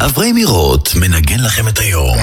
אברי מירות מנגן לכם את היום.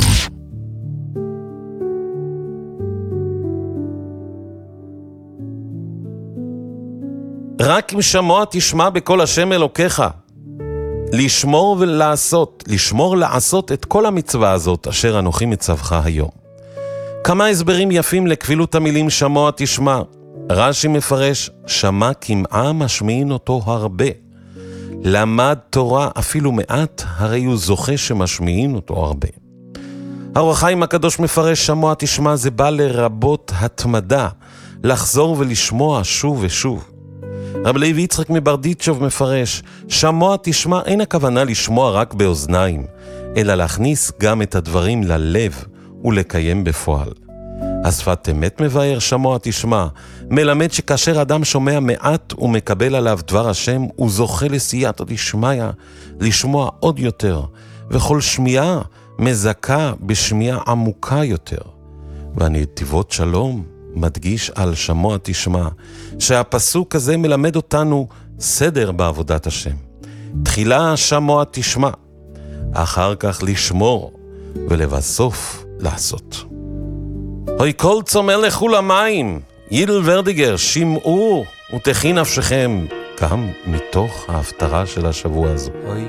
רק אם שמוע תשמע בכל השם אלוקיך. לשמור לעשות את כל המצווה הזאת אשר אנוכי מצווך היום. כמה הסברים יפים לכפילות המילים שמוע תשמע. רש"י מפרש, שמע כמעה משמיעין אותו הרבה. למד תורה אפילו מעט, הרי הוא זוכה שמשמיעין אותו הרבה. האור החיים הקדוש מפרש, שמוע תשמע זה בא לרבות התמדה, לחזור ולשמוע שוב ושוב. רב לוי יצחק מברדיצ'וב מפרש, שמוע תשמע אין הכוונה לשמוע רק באוזניים, אלא להכניס גם את הדברים ללב ולקיים בפועל. השפת אמת מבאר שמוע תשמע, מלמד שכאשר אדם שומע מעט ומקבל עליו דבר השם, הוא זוכה לסייעתא דשמיא, לשמוע עוד יותר, וכל שמיעה מזכה בשמיעה עמוקה יותר. והנתיבות שלום מדגיש על שמוע תשמע, שהפסוק הזה מלמד אותנו סדר בעבודת השם. תחילה שמוע תשמע, אחר כך לשמור, ולבסוף לעשות. הוי כל צומא לכו למים, יידל ורדיגר, שמעו ותכין נפשכם, גם מתוך ההפטרה של השבוע הזו. הוי